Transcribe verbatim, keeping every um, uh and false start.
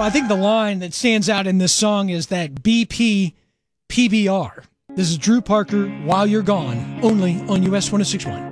Well, I think the line that stands out in this song is that B P P B R. This is Drew Parker, While You're Gone, only on U S ten sixty-one.